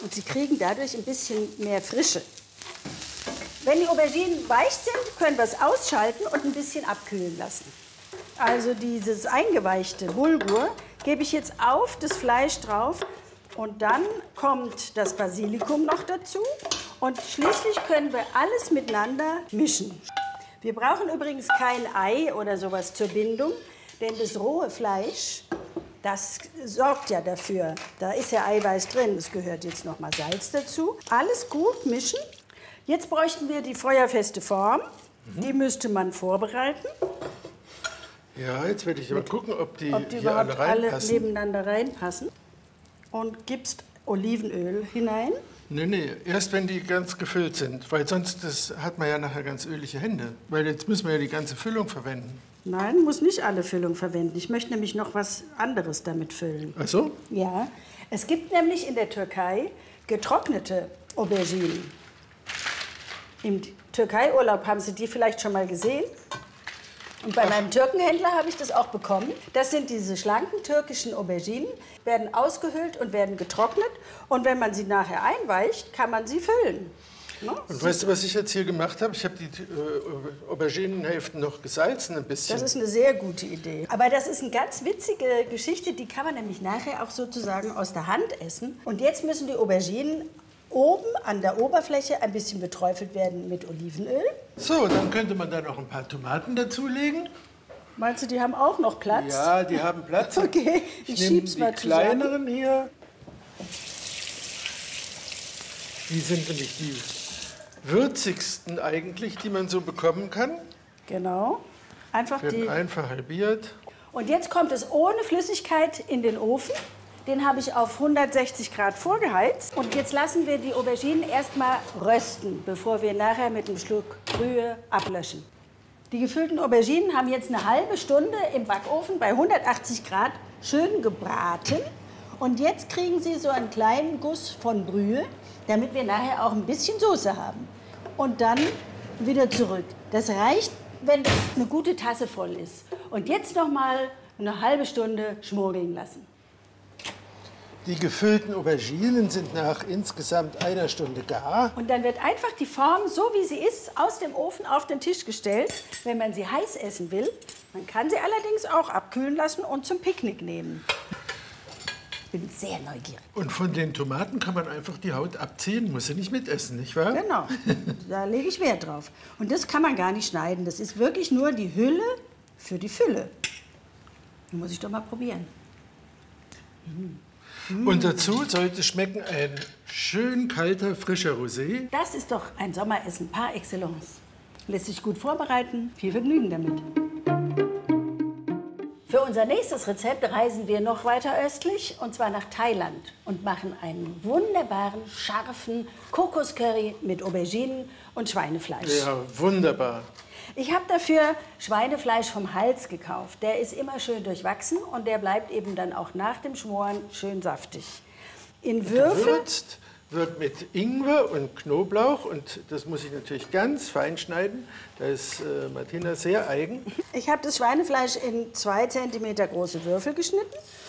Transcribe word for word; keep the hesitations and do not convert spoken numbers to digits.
Und sie kriegen dadurch ein bisschen mehr Frische. Wenn die Auberginen weich sind, können wir es ausschalten und ein bisschen abkühlen lassen. Also dieses eingeweichte Bulgur gebe ich jetzt auf das Fleisch drauf. Und dann kommt das Basilikum noch dazu. Und schließlich können wir alles miteinander mischen. Wir brauchen übrigens kein Ei oder sowas zur Bindung, denn das rohe Fleisch, das sorgt ja dafür. Da ist ja Eiweiß drin, es gehört jetzt noch mal Salz dazu. Alles gut mischen. Jetzt bräuchten wir die feuerfeste Form. Mhm. Die müsste man vorbereiten. Ja, jetzt werde ich aber gucken, ob die, ob die hier überhaupt alle alle reinpassen. nebeneinander reinpassen. Und gibst Olivenöl hinein. Nee, nee, erst wenn die ganz gefüllt sind, weil sonst das hat man ja nachher ganz ölige Hände. Weil jetzt müssen wir ja die ganze Füllung verwenden. Nein, muss nicht alle Füllung verwenden. Ich möchte nämlich noch was anderes damit füllen. Ach so? Ja, es gibt nämlich in der Türkei getrocknete Auberginen. Im Türkei-Urlaub haben Sie die vielleicht schon mal gesehen. Und bei meinem Türkenhändler habe ich das auch bekommen. Das sind diese schlanken türkischen Auberginen, werden ausgehöhlt und werden getrocknet. Und wenn man sie nachher einweicht, kann man sie füllen. No? Und weißt du, was ich jetzt hier gemacht habe? Ich habe die äh, Auberginenhälften noch gesalzen ein bisschen. Das ist eine sehr gute Idee. Aber das ist eine ganz witzige Geschichte, die kann man nämlich nachher auch sozusagen aus der Hand essen. Und jetzt müssen die Auberginen oben an der Oberfläche ein bisschen beträufelt werden mit Olivenöl. So, dann könnte man da noch ein paar Tomaten dazulegen. Meinst du, die haben auch noch Platz? Ja, die haben Platz. Okay, ich, ich schieb's nehme mal die zusammen. kleineren hier. Die sind nämlich die würzigsten eigentlich, die man so bekommen kann. Genau. Einfach Werden die. einfach halbiert. Und jetzt kommt es ohne Flüssigkeit in den Ofen. Den habe ich auf hundertsechzig Grad vorgeheizt. Und jetzt lassen wir die Auberginen erstmal rösten, bevor wir nachher mit einem Schluck Brühe ablöschen. Die gefüllten Auberginen haben jetzt eine halbe Stunde im Backofen bei hundertachtzig Grad schön gebraten. Und jetzt kriegen sie so einen kleinen Guss von Brühe, damit wir nachher auch ein bisschen Soße haben. Und dann wieder zurück. Das reicht, wenn das eine gute Tasse voll ist. Und jetzt noch mal eine halbe Stunde schmorgeln lassen. Die gefüllten Auberginen sind nach insgesamt einer Stunde gar. Und dann wird einfach die Form, so wie sie ist, aus dem Ofen auf den Tisch gestellt, wenn man sie heiß essen will. Man kann sie allerdings auch abkühlen lassen und zum Picknick nehmen. Ich bin sehr neugierig. Und von den Tomaten kann man einfach die Haut abziehen, muss sie nicht mitessen, nicht wahr? Genau, da lege ich Wert drauf. Und das kann man gar nicht schneiden. Das ist wirklich nur die Hülle für die Fülle. Die muss ich doch mal probieren. Mm. Und dazu sollte schmecken ein schön kalter, frischer Rosé. Das ist doch ein Sommeressen par excellence. Lässt sich gut vorbereiten. Viel Vergnügen damit. Für unser nächstes Rezept reisen wir noch weiter östlich, und zwar nach Thailand, und machen einen wunderbaren, scharfen Kokoscurry mit Auberginen und Schweinefleisch. Ja, wunderbar. Ich habe dafür Schweinefleisch vom Hals gekauft. Der ist immer schön durchwachsen und der bleibt eben dann auch nach dem Schmoren schön saftig. In Würfel. Gewürzt wird mit Ingwer und Knoblauch, und das muss ich natürlich ganz fein schneiden. Da ist äh, Martina sehr eigen. Ich habe das Schweinefleisch in zwei Zentimeter große Würfel geschnitten